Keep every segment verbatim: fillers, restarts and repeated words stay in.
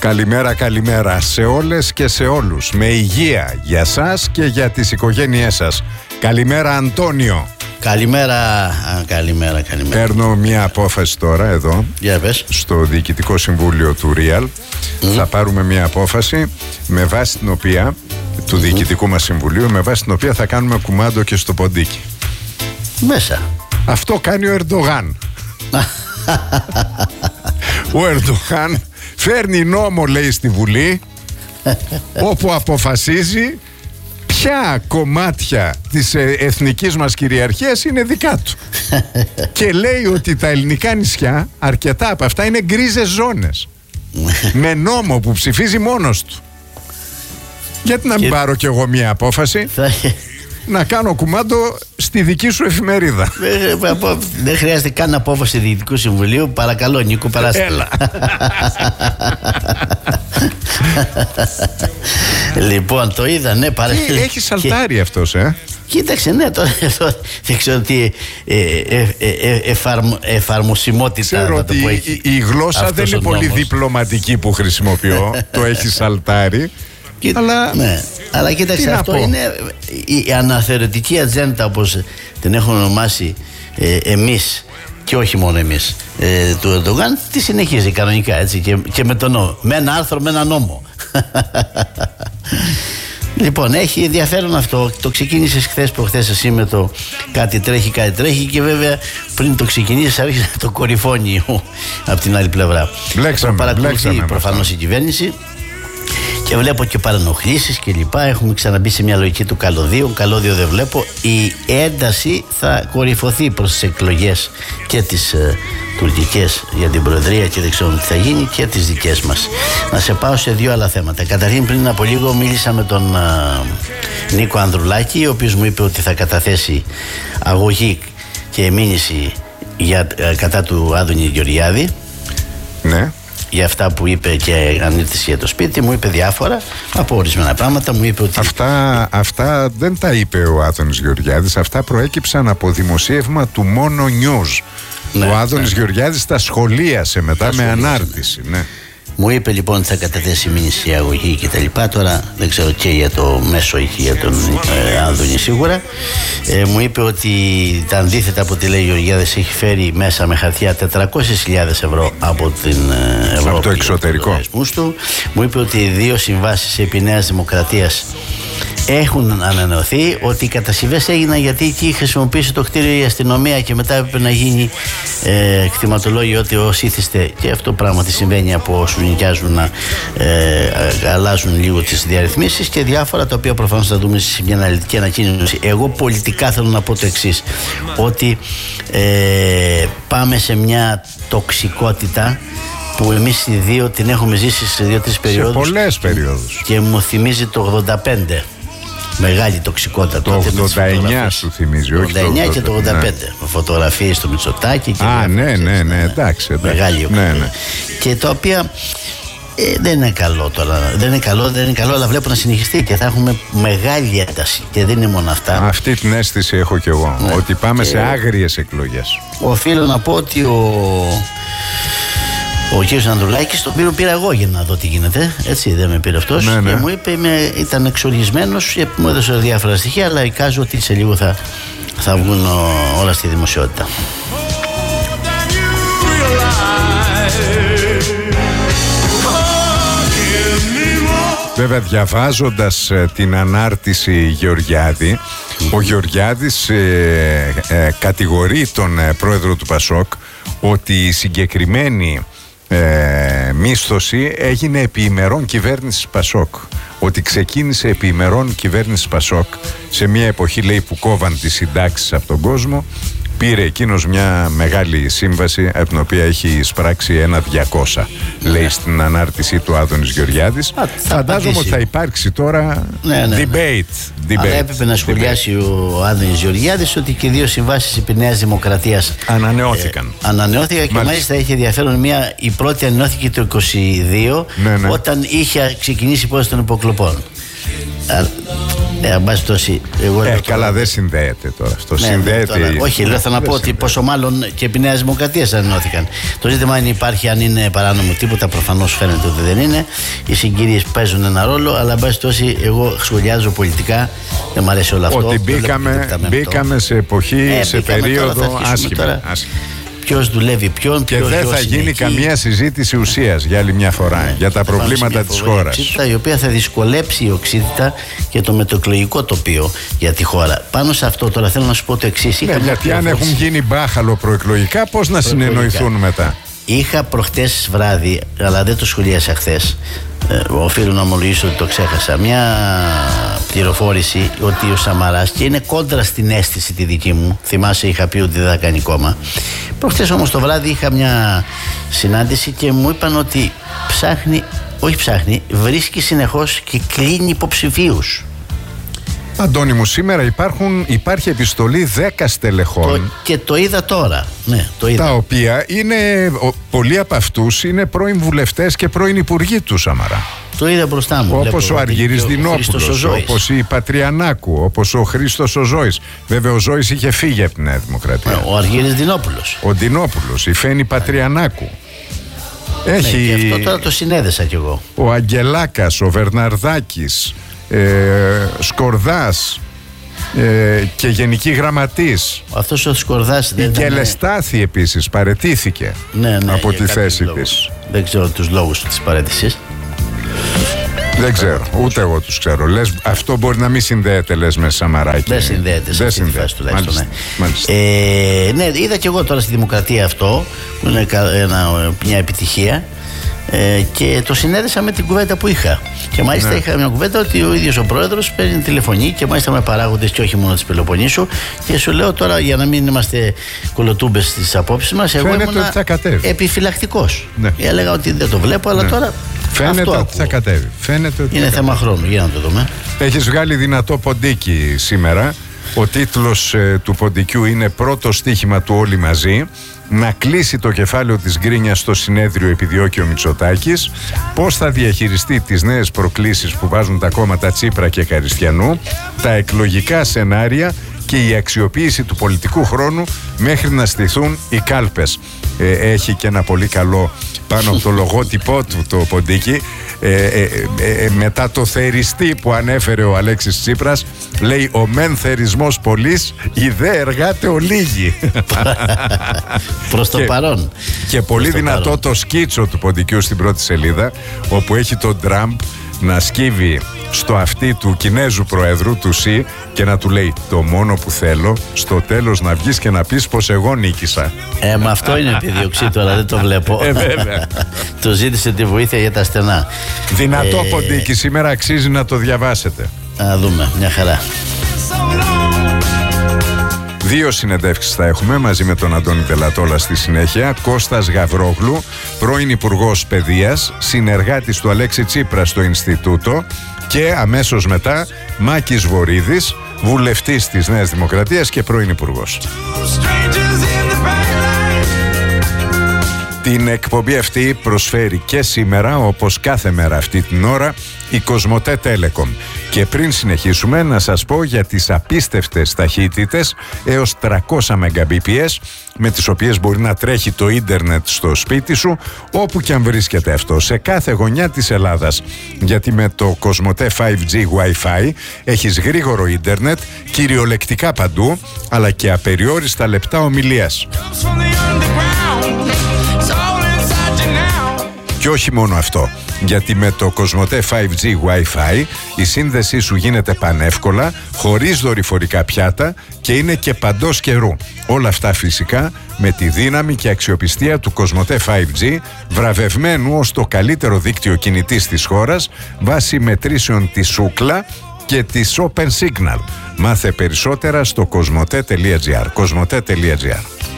Καλημέρα, καλημέρα σε όλες και σε όλους. Με υγεία για σας και για τις οικογένειές σας. Καλημέρα, Αντώνιο. Καλημέρα, καλημέρα, καλημέρα. Παίρνω μια απόφαση τώρα εδώ, Για πες. στο Διοικητικό Συμβούλιο του Real. Mm. Θα πάρουμε μια απόφαση με βάση την οποία, του mm. Διοικητικού μας Συμβουλίου, με βάση την οποία θα κάνουμε κουμάντο και στο ποντίκι. Μέσα. Αυτό κάνει ο Ερντογάν. Ο Ερντογάν φέρνει νόμο, λέει, στη Βουλή, όπου αποφασίζει ποια κομμάτια της εθνικής μας κυριαρχίας είναι δικά του. Και λέει ότι τα ελληνικά νησιά, αρκετά από αυτά, είναι γκρίζες ζώνες. Με νόμο που ψηφίζει μόνος του. Γιατί να μην και... πάρω κι εγώ μια απόφαση να κάνω κουμάντο στη δική σου εφημερίδα. Δεν χρειάζεται καν απόφαση Διοικητικού Συμβουλίου. Παρακαλώ, Νίκο, περάστε. Έλα. Λοιπόν, το είδα, ναι, παρα... Έχει σαλτάρει και... αυτός, ε. Κοίταξε, ναι, τώρα δεν ξέρω τι ε, ε, ε, ε, εφαρμο, εφαρμοσιμότητα. Ξέρω ότι η, η γλώσσα δεν είναι πολύ διπλωματική που χρησιμοποιώ. Το έχει σαλτάρει. Και, αλλά, ναι, αλλά κοίταξε, αυτό είναι η αναθεωρητική ατζέντα, όπως την έχουν ονομάσει ε, εμείς και όχι μόνο εμείς, ε, του Ερντογάν, τη συνεχίζει κανονικά, έτσι, και, και με τον νόμο, με ένα άρθρο, με ένα νόμο. Λοιπόν, έχει ενδιαφέρον αυτό. Το ξεκίνησες χθες προχθές εσύ με το κάτι τρέχει, κάτι τρέχει, και βέβαια πριν το ξεκινήσεις άρχισε το κορυφώνει από την άλλη πλευρά. Μπλέξαμε, παρακολουθεί προφανώς η κυβέρνηση. Και βλέπω και παρενοχλήσεις και λοιπά. Έχουμε ξαναμπεί σε μια λογική του καλωδίου. Καλώδιο δεν βλέπω. Η ένταση θα κορυφωθεί προς τις εκλογές και τις ε, τουρκικές για την Προεδρία, και δεν ξέρω τι θα γίνει, και τις δικές μας. Να σε πάω σε δύο άλλα θέματα. Καταρχήν, πριν από λίγο μίλησα με τον ε, Νίκο Ανδρουλάκη, ο οποίος μου είπε ότι θα καταθέσει αγωγή και μήνυση για, ε, κατά του Άδωνη Γεωργιάδη. Ναι. Για αυτά που είπε, και ανήρθησε για το σπίτι, μου είπε διάφορα από ορισμένα πράγματα. Μου είπε ότι αυτά, αυτά δεν τα είπε ο Άδωνης Γεωργιάδης. Αυτά προέκυψαν από δημοσίευμα του Μόνο News. Ναι, ο Άδωνης ναι. Γεωργιάδης τα σχολίασε μετά τα με σχολίασε, ανάρτηση. Ναι. Ναι. Μου είπε λοιπόν ότι θα καταθέσει μήνυση αγωγή και τα λοιπά. Τώρα δεν ξέρω και για το μέσο ή για τον ε, Άδωνη σίγουρα. Ε, μου είπε ότι τα αντίθετα από ό,τι λέει ο Γεωργιάδης έχει φέρει μέσα με χαρτιά τετρακόσιες χιλιάδες ευρώ από την ε, Ευρώπη, από το εξωτερικό. Του. Μου είπε ότι οι δύο συμβάσεις επί Νέας Δημοκρατίας έχουν ανανεωθεί, ότι οι κατασκευές έγιναν γιατί εκεί χρησιμοποίησε το κτίριο η αστυνομία και μετά έπρεπε να γίνει ε, κτηματολόγιο ότι ως ήθιστε, και αυτό πράγματι συμβαίνει από όσους νοικιάζουν, να ε, αλλάζουν λίγο τις διαρρυθμίσεις και διάφορα, τα οποία προφανώς θα δούμε σε μια αναλυτική ανακοίνωση. Εγώ πολιτικά θέλω να πω το εξής, ότι ε, πάμε σε μια τοξικότητα που εμείς οι δύο την έχουμε ζήσει σε δύο-τρεις περιόδους. Σε πολλές περιόδους. Και μου θυμίζει το ογδόντα πέντε. Μεγάλη τοξικότητα. Το ογδόντα εννιά σου θυμίζει, όχι το ογδόντα εννιά και το ογδόντα πέντε. Ναι. Με φωτογραφίες στο Μητσοτάκη. Και Α, ναι, ναι, ναι, εντάξει. Μεγάλη ναι, ναι. Και τα οποία ε, δεν είναι καλό τώρα. Δεν είναι καλό, δεν είναι καλό, αλλά βλέπω να συνεχιστεί και θα έχουμε μεγάλη ένταση. Και δεν είναι μόνο αυτά. Αυτή την αίσθηση έχω κι εγώ. Ναι. Ότι πάμε και σε άγριες εκλογές. Οφείλω να πω ότι ο. Ο κύριος Ανδρουλάκης, τον οποίο πήρα εγώ για να δω τι γίνεται. Έτσι, δεν με πήρε αυτός. Ναι, ναι. Και μου είπε, είμαι, ήταν εξοργισμένος και μου έδωσε διάφορα στοιχεία, αλλά εικάζω ότι σε λίγο θα, θα βγουν όλα στη δημοσιότητα. Βέβαια, διαβάζοντας ε, την ανάρτηση Γεωργιάδη, ο Γεωργιάδης ε, ε, κατηγορεί τον ε, πρόεδρο του Πασόκ ότι η συγκεκριμένη Ε, μίσθωση έγινε επί ημερών κυβέρνησης Πασόκ. Ότι ξεκίνησε επί ημερών κυβέρνησης Πασόκ σε μια εποχή, λέει, που κόβαν τις συντάξεις από τον κόσμο. Πήρε εκείνος μια μεγάλη σύμβαση από την οποία έχει εισπράξει ένα διακόσια, λέει στην ανάρτησή του Άδωνης Γεωργιάδης. Α, Φαντάζομαι ότι θα υπάρξει τώρα ναι, ναι, debate, ναι. debate. Αλλά έπρεπε να σχολιάσει debate. Ο Άδωνης Γεωργιάδης ότι και δύο συμβάσεις επί Νέας Δημοκρατίας ανανεώθηκαν. Ε, ανανεώθηκαν και μάλιστα. μάλιστα είχε ενδιαφέρον μία, η πρώτη ανανεώθηκε το είκοσι δύο, ναι, ναι. όταν είχε ξεκινήσει η πόση των υποκλοπών. Ε, τόση, εγώ ε, καλά, τώρα... δεν συνδέεται τώρα αυτό. Ναι, συνδέεται τώρα, η... όχι, λέω, θα να πω ότι πόσο μάλλον και επί Νέας Δημοκρατίας ανενώθηκαν. Το ζήτημα είναι υπάρχει, αν είναι παράνομο τίποτα, προφανώς φαίνεται ότι δεν είναι. Οι συγκύριες παίζουν ένα ρόλο, αλλά εν πάση περιπτώσει, εγώ σχολιάζω πολιτικά, δεν μου αρέσει όλο αυτό. Ότι μπήκαμε, μπήκαμε σε εποχή, ε, σε μπήκαμε, περίοδο άσχημα. Ποιος δουλεύει ποιον, και δεν θα γίνει εκεί. Καμία συζήτηση ουσίας για άλλη μια φορά, ναι, για τα προβλήματα της χώρας. Οξύτητα, η οποία θα δυσκολέψει η οξύτητα και το μετεκλογικό τοπίο για τη χώρα. Πάνω σε αυτό τώρα θέλω να σου πω το εξής. Ναι, γιατί αν έχουν γίνει μπάχαλο προεκλογικά, πώς να συνεννοηθούν μετά. Είχα προχτές βράδυ, αλλά δεν το σχολίασα χθες, ε, οφείλω να ομολογήσω ότι το ξέχασα, μια πληροφόρηση ότι ο Σαμαράς, και είναι κόντρα στην αίσθηση τη δική μου, θυμάσαι είχα πει ότι δεν θα κάνει κόμμα. Προχτές όμως το βράδυ είχα μια συνάντηση και μου είπαν ότι ψάχνει, όχι ψάχνει, βρίσκει συνεχώς και κλείνει υποψηφίους. Αντώνη μου, σήμερα υπάρχουν, υπάρχει επιστολή δέκα στελεχών. Το, και το είδα τώρα. Ναι, το είδα. Τα οποία είναι, ο, πολλοί από αυτούς είναι πρώην βουλευτές και πρώην υπουργοί του Σαμαρά. Το είδα μπροστά μου. Όπως ο Αργύρης Δινόπουλος, όπως η Πατριανάκου, όπως ο Χρήστος ο Ζώης. Βέβαια ο Ζώης είχε φύγει από τη Νέα Δημοκρατία. Ο Αργύρης Δινόπουλος. Ο Δινόπουλος, η Φαίνη Πατριανάκου. Έχει... Ναι, και αυτό τώρα το συνέδεσα κι εγώ. Ο Αγγελάκας, ο Βερναρδάκης, ε, Σκορδάς ε, και Γενική Γραμματής. Αυτός ο Σκορδάς δεν η ήταν... Κελεστάθη επίσης παραιτήθηκε, ναι, ναι, από τη θέση λόγους. της. Δεν ξέρω τους λόγους της παραίτησης. Δεν ξέρω, ούτε εγώ τους ξέρω. Λες, αυτό μπορεί να μην συνδέεται, λες, με Σαμαράκη. Δεν συνδέεται σε αυτή τη φάση τουλάχιστον. Ναι. Ε, ναι, είδα και εγώ τώρα στη Δημοκρατία αυτό, που είναι ένα, μια επιτυχία. Ε, και το συνέδεσα με την κουβέντα που είχα. Και μάλιστα ναι. είχα μια κουβέντα ότι ο ίδιος ο πρόεδρος παίρνει τηλεφωνή και μάλιστα με παράγοντες και όχι μόνο της Πελοποννήσου. Και σου λέω τώρα, για να μην είμαστε κολοτούμπες στις απόψεις μας, εγώ ήμουν επιφυλακτικός. Ναι. Έλεγα ότι δεν το βλέπω, αλλά ναι. τώρα. Φαίνεται αυτό ότι θα κατέβει. Φαίνεται ότι είναι θα θέμα κατέβει. χρόνου, για να το δούμε. Έχεις βγάλει δυνατό ποντίκι σήμερα. Ο τίτλος ε, του ποντικιού είναι «Πρώτο στοίχημα του όλοι μαζί». Να κλείσει το κεφάλαιο της γκρίνιας στο συνέδριο επιδιώκει ο Μητσοτάκης. Πώς θα διαχειριστεί τις νέες προκλήσεις που βάζουν τα κόμματα Τσίπρα και Καριστιανού, τα εκλογικά σενάρια και η αξιοποίηση του πολιτικού χρόνου μέχρι να στηθούν οι κάλπες. Ε, έχει και ένα πολύ καλό πάνω από το λογότυπό του το ποντίκι. Ε, ε, ε, ε, μετά το θεριστή που ανέφερε ο Αλέξης Τσίπρας, λέει ο μεν θερισμός πολλής, οι δε εργάτε ολίγοι. Προς το και, παρόν. Και πολύ Προς δυνατό το, το σκίτσο του ποντικιού στην πρώτη σελίδα, όπου έχει τον Τραμπ να σκύβει στο αυτί του Κινέζου Προέδρου, του Σι, και να του λέει το μόνο που θέλω στο τέλος να βγεις και να πεις πως εγώ νίκησα. Ε, μα αυτό είναι επιδίωξή του, αλλά δεν το βλέπω. Ε, βέβαια. Του ζήτησε τη βοήθεια για τα στενά. Δυνατό ε, ποντίκι, σήμερα αξίζει να το διαβάσετε. Να δούμε, μια χαρά. Δύο συνεντεύξεις θα έχουμε μαζί με τον Αντώνη Τελατόλα στη συνέχεια. Κώστας Γαβρόγλου, πρώην Υπουργός Παιδείας, συνεργάτης του Αλέξη Τσίπρα στο Ινστιτούτο, και αμέσως μετά Μάκης Βορίδης, βουλευτής της Νέας Δημοκρατίας και πρώην Υπουργός. Την εκπομπή αυτή προσφέρει και σήμερα, όπως κάθε μέρα αυτή την ώρα, η Κοσμοτέ Telecom. Και πριν συνεχίσουμε, να σας πω για τις απίστευτες ταχύτητες έως τριακόσια μεγαμπιτ με τις οποίες μπορεί να τρέχει το ίντερνετ στο σπίτι σου, όπου και αν βρίσκεται αυτό, σε κάθε γωνιά της Ελλάδας. Γιατί με το Κοσμοτέ φάιβ τζι Wi-Fi έχεις γρήγορο ίντερνετ, κυριολεκτικά παντού, αλλά και απεριόριστα λεπτά ομιλίας. Και όχι μόνο αυτό, γιατί με το Κοσμοτέ φάιβ τζι Wi-Fi η σύνδεσή σου γίνεται πανεύκολα, χωρίς δορυφορικά πιάτα και είναι και παντός καιρού. Όλα αυτά φυσικά με τη δύναμη και αξιοπιστία του Κοσμοτέ φάιβ τζι, βραβευμένου ως το καλύτερο δίκτυο κινητής της χώρας, βάσει μετρήσεων της Ookla και της Open Signal. Μάθε περισσότερα στο κοσμοτέ τελεία τζι άρ. κοσμοτέ τελεία τζι άρ.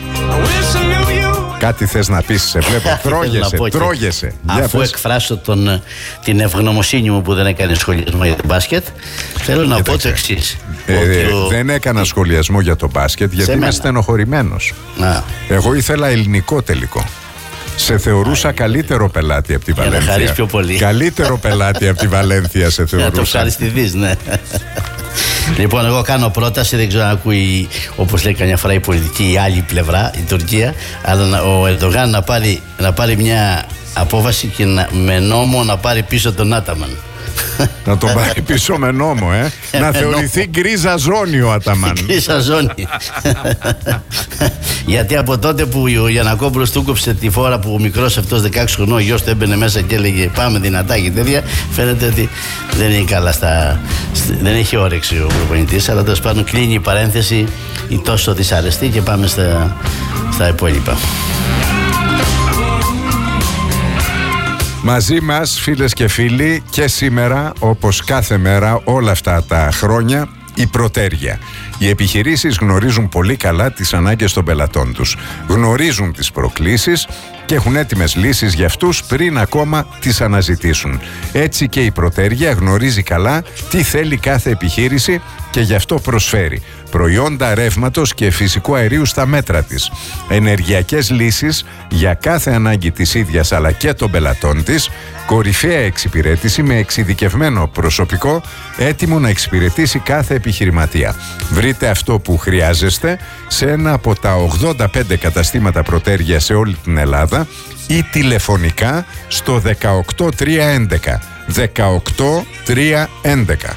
Κάτι θες να πεις, σε βλέπω, τρώγεσαι, τρώγεσαι. Αφού εκφράσω τον, την ευγνωμοσύνη μου που δεν έκανε σχολιασμό για το μπάσκετ, θέλω να πω το εξής. Ε, ο... Δεν έκανα σχολιασμό για το μπάσκετ γιατί είμαι στενοχωρημένος. Να. Εγώ ήθελα ελληνικό τελικό. Σε θεωρούσα καλύτερο πελάτη από τη Βαλένθια. Για να χαρείς πιο πολύ. Καλύτερο πελάτη από τη Βαλένθια σε θεωρούσα. Να το ευχαριστηθείς, ναι. Λοιπόν, εγώ κάνω πρόταση, δεν ξέρω αν ακούει, όπως λέει καμιά φορά η πολιτική, η άλλη πλευρά, η Τουρκία, αλλά ο Ερντογάν να πάρει, να πάρει μια απόφαση και να, με νόμο να πάρει πίσω τον Άταμαν. Να τον πάρει πίσω με νόμο, ε. Να θεωρηθεί γκρίζα ζώνη ο Αταμάν. Γκρίζα ζώνη. Γιατί από τότε που ο Γιαννακόπουλος του κόψε τη φόρα που ο μικρός αυτός δεκαέξι χρονών ο γιος του έμπαινε μέσα και έλεγε πάμε δυνατά και τέτοια, φαίνεται ότι δεν είναι καλά στα, δεν έχει όρεξη ο προπονητής, αλλά τέλος πάντων κλείνει η παρένθεση η τόσο δυσαρεστή και πάμε στα, στα υπόλοιπα. Μαζί μας, φίλες και φίλοι, και σήμερα, όπως κάθε μέρα όλα αυτά τα χρόνια, η Πρωτέρια. Οι επιχειρήσεις γνωρίζουν πολύ καλά τις ανάγκες των πελατών τους. Γνωρίζουν τις προκλήσεις και έχουν έτοιμες λύσεις για αυτούς πριν ακόμα τις αναζητήσουν. Έτσι και η Πρωτέρια γνωρίζει καλά τι θέλει κάθε επιχείρηση και γι' αυτό προσφέρει προϊόντα ρεύματος και φυσικού αερίου στα μέτρα της, ενεργειακές λύσεις για κάθε ανάγκη της ίδιας αλλά και των πελατών της, κορυφαία εξυπηρέτηση με εξειδικευμένο προσωπικό έτοιμο να εξυπηρετήσει κάθε επιχειρηματία. Βρείτε αυτό που χρειάζεστε σε ένα από τα ογδόντα πέντε καταστήματα Πρωτέρια σε όλη την Ελλάδα ή τηλεφωνικά στο δεκαοκτώ τριακόσια έντεκα. δεκαοκτώ τριακόσια έντεκα.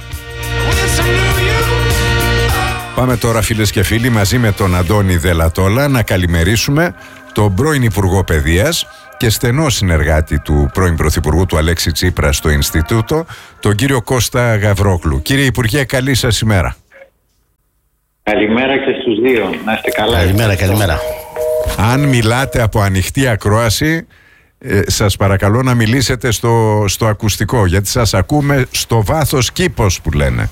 Πάμε τώρα, φίλες και φίλοι, μαζί με τον Αντώνη Δελατόλα να καλημερίσουμε τον πρώην Υπουργό Παιδείας και στενό συνεργάτη του πρώην Πρωθυπουργού του Αλέξη Τσίπρα στο Ινστιτούτο, τον κύριο Κώστα Γαβρόγλου. Κύριε Υπουργέ, καλή σας ημέρα. Καλημέρα και στους δύο. Να είστε καλά. Καλημέρα, καλημέρα. Αν μιλάτε από ανοιχτή ακρόαση, ε, σας παρακαλώ να μιλήσετε στο, στο ακουστικό, γιατί σας ακούμε στο βάθος κήπος που λένε.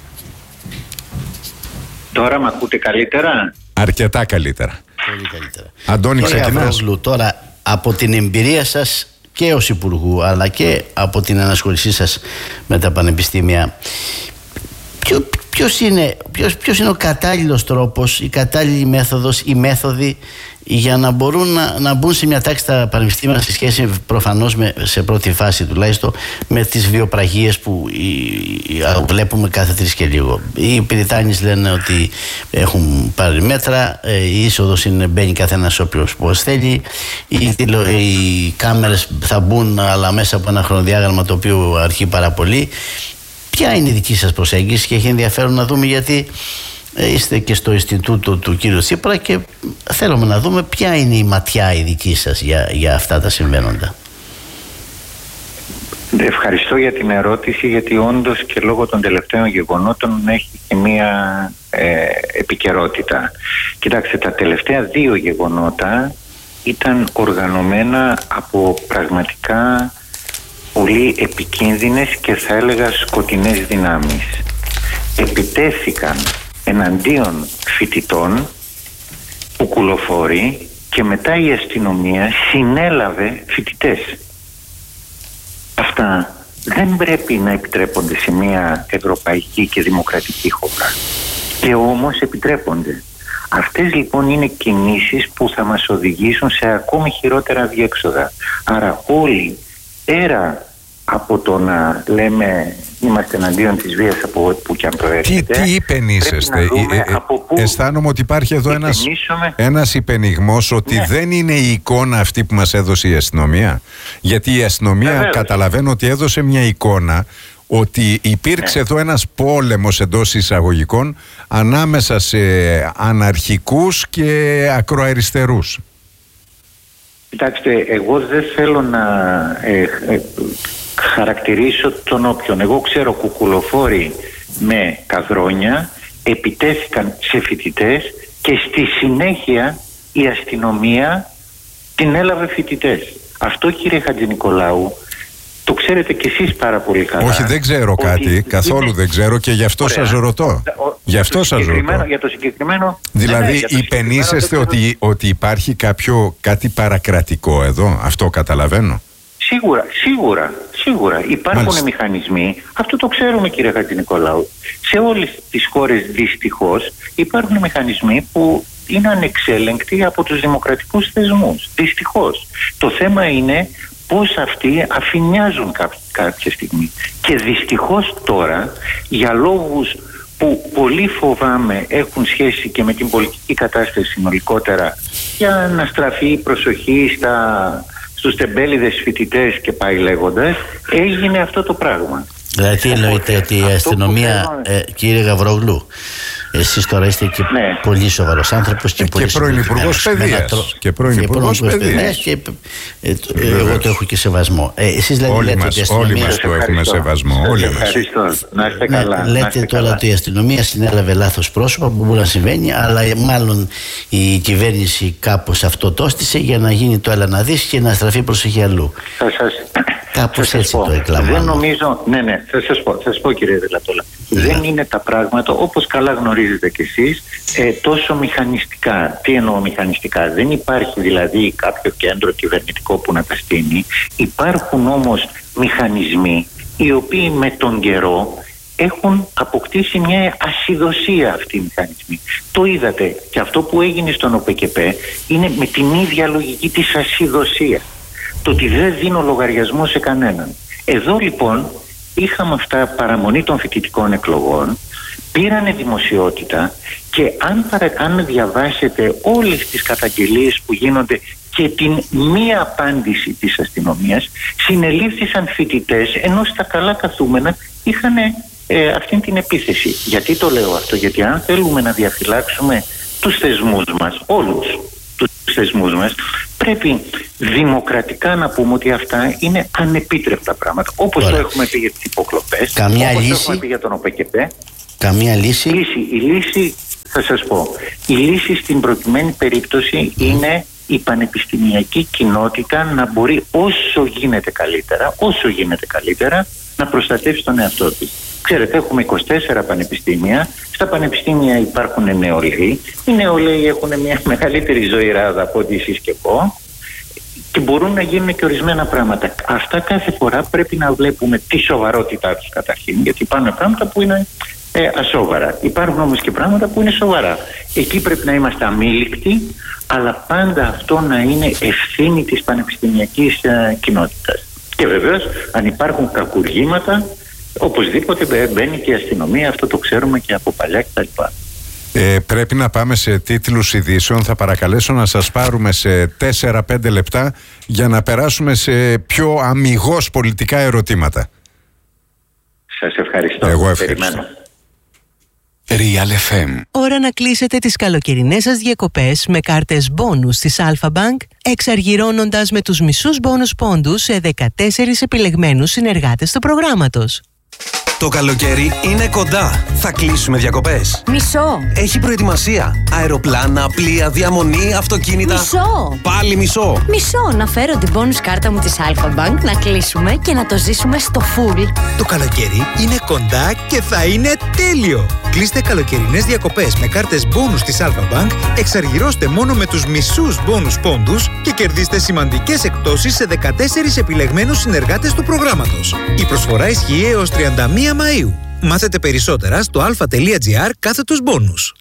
Τώρα με ακούτε καλύτερα? Αρκετά καλύτερα. Πολύ καλύτερα. Αντώνη, ξεκινάς. Τώρα, από την εμπειρία σας και ως Υπουργού, αλλά και από την ανασχολησή σας με τα πανεπιστήμια, ποιο, ποιος, είναι, ποιος, ποιος είναι ο κατάλληλος τρόπος, η κατάλληλη μέθοδος, οι μέθοδοι για να μπορούν να, να μπουν σε μια τάξη τα πανεπιστήμια σε σχέση προφανώς με, σε πρώτη φάση τουλάχιστον με τις βιοπραγίες που η, η, βλέπουμε κάθε τρεις και λίγο. Οι Πυριτάνης λένε ότι έχουν πάρει μέτρα, ε, η είσοδος είναι μπαίνει καθένας όποιος πώς θέλει, οι, οι κάμερες θα μπουν αλλά μέσα από ένα χρονοδιάγραμμα το οποίο αρχεί πάρα πολύ. Ποια είναι η δική σας προσέγγιση? Και έχει ενδιαφέρον να δούμε, γιατί είστε και στο Ινστιτούτο του κύριου Τσίπρα και θέλουμε να δούμε ποια είναι η ματιά η δική σας για, για αυτά τα συμβαίνοντα. Ευχαριστώ για την ερώτηση, γιατί όντως και λόγω των τελευταίων γεγονότων έχει και μία ε, επικαιρότητα. Κοιτάξτε, τα τελευταία δύο γεγονότα ήταν οργανωμένα από πραγματικά πολύ επικίνδυνες και θα έλεγα σκοτεινές δυνάμεις. Επιτέθηκαν εναντίον φοιτητών, κουκουλοφόροι, και μετά η αστυνομία συνέλαβε φοιτητές. Αυτά δεν πρέπει να επιτρέπονται σε μια ευρωπαϊκή και δημοκρατική χώρα. Και όμως επιτρέπονται. Αυτές λοιπόν είναι κινήσεις που θα μας οδηγήσουν σε ακόμη χειρότερα διέξοδα. Άρα όλοι, πέρα από το να λέμε είμαστε εναντίον της βίας από όπου και αν προέρχεται, Τι, τι υπενήσεστε? Ε, ε, ε, αισθάνομαι ότι υπάρχει εδώ ένας, ένας υπενιγμός ότι ναι. δεν είναι η εικόνα αυτή που μας έδωσε η αστυνομία. Γιατί η αστυνομία Βεβαίως. καταλαβαίνω ότι έδωσε μια εικόνα ότι υπήρξε ναι. εδώ ένας πόλεμος εντός εισαγωγικών ανάμεσα σε αναρχικούς και ακροαριστερούς. Κοιτάξτε, εγώ δεν θέλω να ε, ε, χαρακτηρίσω τον όποιον. Εγώ ξέρω κουκουλοφόροι με καδρόνια επιτέθηκαν σε φοιτητές και στη συνέχεια η αστυνομία την έλαβε φοιτητές. Αυτό, κύριε Χατζηνικολάου, το ξέρετε κι εσείς πάρα πολύ καλά. Όχι, δεν ξέρω κάτι, καθόλου είναι... δεν ξέρω και γι' αυτό Ωραία. σας ρωτώ. Ο, γι' αυτό σας ρωτώ. Για το συγκεκριμένο... Δηλαδή, ναι, ναι, υπενήσεστε ότι, ότι υπάρχει κάποιο κάτι παρακρατικό εδώ, αυτό καταλαβαίνω. Σίγουρα, σίγουρα, σίγουρα. Υπάρχουν Μάλιστα. μηχανισμοί, αυτό το ξέρουμε, κύριε Χατζηνικολάου. Σε όλες τις χώρες δυστυχώς υπάρχουν μηχανισμοί που είναι ανεξέλεγκτοι από τους δημοκρατικούς θεσμούς. Δυστυχώς. Το θέμα είναι πώς αυτοί αφηνιάζουν κάποια στιγμή. Και δυστυχώς τώρα, για λόγους που πολύ φοβάμαι έχουν σχέση και με την πολιτική κατάσταση συνολικότερα, για να στραφεί η προσοχή στα, στους τεμπέληδες φοιτητές και πάει λέγοντας, έγινε αυτό το πράγμα. Δηλαδή τι εννοείται, ότι η αστυνομία, ε, κύριε Γαβρόγλου, εσείς τώρα είστε και ναι. πολύ σοβαρός άνθρωπος και, και πρώην Υπουργός Παιδείας τρο... και πρώην Υπουργός Παιδείας και ε, ε, εγώ το έχω και σεβασμό. Ε, εσείς λέτε, όλοι λέτε μας, ότι η αστυνομία... όλοι μας το έχουμε σεβασμό. Όλοι ευχαριστώ. Μας. Να είστε καλά. Ναι, λέτε είστε τώρα καλά. ότι η αστυνομία συνέλαβε λάθος πρόσωπα, που μπορεί να συμβαίνει, αλλά μάλλον η κυβέρνηση κάπως αυτό το έστησε για να γίνει το έλα να δεις και να στραφεί προσοχή αλλού. Θα σας... Κάπως θα έτσι πω. το εκλαμβάνω. Δεν νομίζω, ναι, ναι, θα σας πω, θα σας πω κύριε Δελατόλα. Yeah. Δεν είναι τα πράγματα, όπως καλά γνωρίζετε κι εσείς, ε, τόσο μηχανιστικά. Τι εννοώ μηχανιστικά? Δεν υπάρχει δηλαδή κάποιο κέντρο κυβερνητικό που να τα στείνει. Υπάρχουν όμως μηχανισμοί οι οποίοι με τον καιρό έχουν αποκτήσει μια ασυδοσία αυτοί οι μηχανισμοί. Το είδατε, και αυτό που έγινε στον ΟΠΕΚΕΠΕ είναι με την ίδια λογική της ασυδοσίας. Το ότι δεν δίνω λογαριασμό σε κανέναν. Εδώ λοιπόν είχαμε αυτά, παραμονή των φοιτητικών εκλογών, πήρανε δημοσιότητα, και αν, παρα, αν διαβάσετε όλες τις καταγγελίες που γίνονται και την μία απάντηση της αστυνομίας, συνελήφθησαν φοιτητές, ενώ στα καλά καθούμενα είχαν ε, αυτή την επίθεση. Γιατί το λέω αυτό? Γιατί αν θέλουμε να διαφυλάξουμε τους θεσμούς μας, όλους τους θεσμούς μας, πρέπει δημοκρατικά να πούμε ότι αυτά είναι ανεπίτρεπτα πράγματα. Όπως το έχουμε πει για τις υποκλοπές, καμιά όπως λύση, το έχουμε πει για τον ΟΠΕΚΕΠΕ. Καμία λύση. λύση. Η λύση, θα σας πω, η λύση στην προκειμένη περίπτωση mm. είναι η πανεπιστημιακή κοινότητα να μπορεί όσο γίνεται καλύτερα, όσο γίνεται καλύτερα, να προστατεύσει τον εαυτό της. Ξέρετε, έχουμε είκοσι τέσσερα πανεπιστήμια. Στα πανεπιστήμια υπάρχουν νεολαίοι. Οι νεολαίοι έχουν μια μεγαλύτερη ζωηράδα από ό,τι εσείς και εγώ, και μπορούν να γίνουν και ορισμένα πράγματα. Αυτά κάθε φορά πρέπει να βλέπουμε τη σοβαρότητά τους καταρχήν, γιατί υπάρχουν πράγματα που είναι ε, ασόβαρα. Υπάρχουν όμως και πράγματα που είναι σοβαρά. Εκεί πρέπει να είμαστε αμήλικτοι, αλλά πάντα αυτό να είναι ευθύνη της πανεπιστημιακής ε, κοινότητας. Και βεβαίως, αν υπάρχουν κακουργήματα, οπωσδήποτε μπαίνει και η αστυνομία, αυτό το ξέρουμε και από παλιά κτλ. Ε, πρέπει να πάμε σε τίτλους ειδήσεων. Θα παρακαλέσω να σας πάρουμε σε τέσσερα πέντε λεπτά για να περάσουμε σε πιο αμιγώς πολιτικά ερωτήματα. Σας ευχαριστώ. Εγώ ευχαριστώ. Περιμένω. Real εφ εμ. Ώρα να κλείσετε τις καλοκαιρινές σας διακοπές με κάρτες μπόνους της Alpha Bank, εξαργυρώνοντας με τους μισούς μπόνους πόντους σε δεκατέσσερις επιλεγμένους συνεργάτες του προγράμματος. Το καλοκαίρι είναι κοντά. Θα κλείσουμε διακοπές. Μισό. Έχει προετοιμασία. Αεροπλάνα, πλοία, διαμονή, αυτοκίνητα. Μισό. Πάλι μισό. Μισό. Να φέρω την bonus κάρτα μου της Alpha Bank, να κλείσουμε και να το ζήσουμε στο full. Το καλοκαίρι είναι κοντά και θα είναι τέλειο. Κλείστε καλοκαιρινές διακοπές με κάρτες bonus της Alpha Bank, εξαργυρώστε μόνο με τους μισούς bonus πόντους και κερδίστε σημαντικές εκπτώσεις σε δεκατέσσερις επιλεγμένους συνεργάτες του προγράμματος. Η προσφορά ισχύει έως τριάντα μία Μαΐου. Μάθετε περισσότερα στο alpha.gr κάθετος bonus.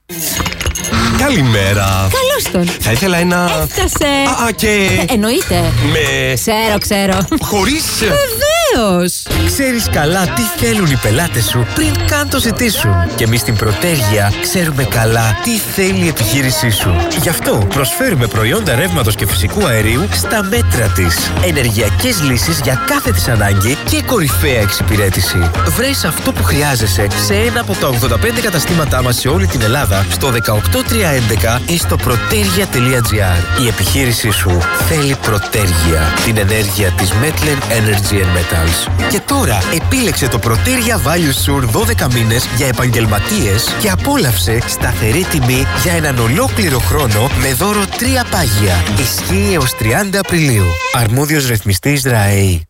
Καλημέρα. Καλώς τον. Θα ήθελα ένα... Έφτασε. Α, και... Ε, εννοείται. Με... Ξέρω, ξέρω. Χωρίς... Βεβαίως. Ξέρεις καλά τι θέλουν οι πελάτες σου πριν καν το ζητήσουν. Και εμείς στην Πρωτέργεια ξέρουμε καλά τι θέλει η επιχείρησή σου. Γι' αυτό προσφέρουμε προϊόντα ρεύματος και φυσικού αερίου στα μέτρα της. Ενεργειακές λύσεις για κάθε της ανάγκη και κορυφαία εξυπηρέτηση. Βρες αυτό που χρειάζεσαι σε ένα από τα ογδόντα πέντε καταστήματά μας σε όλη την Ελλάδα, στο δεκαοκτώ τριακόσια έντεκα ή στο protergia τελεία gr. Η επιχείρησή σου θέλει Πρωτέργεια, την ενέργεια της Metlen Energy and Metals. Και τώρα επίλεξε το Protergia Value Sur δώδεκα μήνες για επαγγελματίες και απόλαυσε σταθερή τιμή για έναν ολόκληρο χρόνο με δώρο τρία πάγια. Ισχύει έως τριάντα Απριλίου. Αρμόδιος ρυθμιστής ΡΑΕΗ.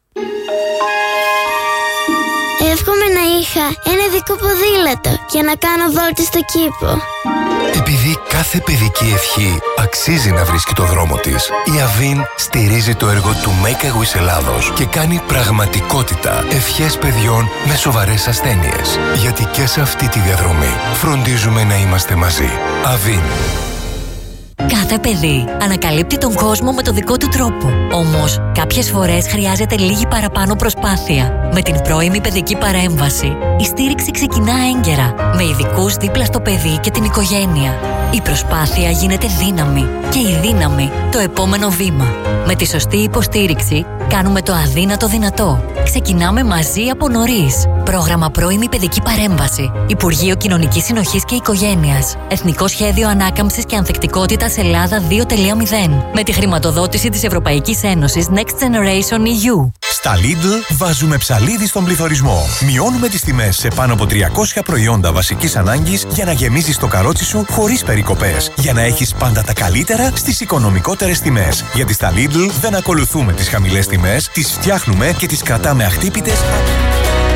Εύχομαι να είχα ένα δικό ποδήλατο για να κάνω βόλτες στο κήπο. Επειδή κάθε παιδική ευχή αξίζει να βρίσκει το δρόμο της, η Avin στηρίζει το έργο του Make a Wish Ελλάδος και κάνει πραγματικότητα ευχές παιδιών με σοβαρές ασθένειες. Γιατί και σε αυτή τη διαδρομή φροντίζουμε να είμαστε μαζί. Avin. Κάθε παιδί ανακαλύπτει τον κόσμο με το δικό του τρόπο. Όμως, κάποιες φορές χρειάζεται λίγη παραπάνω προσπάθεια. Με την πρώιμη παιδική παρέμβαση, η στήριξη ξεκινά έγκαιρα, με ειδικούς δίπλα στο παιδί και την οικογένεια. Η προσπάθεια γίνεται δύναμη και η δύναμη το επόμενο βήμα. Με τη σωστή υποστήριξη, κάνουμε το αδύνατο δυνατό. Ξεκινάμε μαζί από νωρίς. Πρόγραμμα πρώιμη παιδική παρέμβαση. Υπουργείο Κοινωνικής Συνοχής και Οικογένειας. Εθνικό Σχέδιο Ανάκαμψης και Ανθεκτικότητας Ελλάδα δύο κόμμα μηδέν. Με τη χρηματοδότηση της Ευρωπαϊκής Ένωσης Next Generation ι γιου. Στα Lidl βάζουμε ψαλίδι στον πληθωρισμό. Μειώνουμε τις τιμές σε πάνω από τριακόσια προϊόντα βασικής ανάγκης για να γεμίζεις το καρότσι σου χωρίς περικοπές. Για να έχεις πάντα τα καλύτερα στις οικονομικότερες τιμές. Γιατί στα Lidl δεν ακολουθούμε τις χαμηλές τιμές, τις φτιάχνουμε και τις κρατάμε αχτύπητες.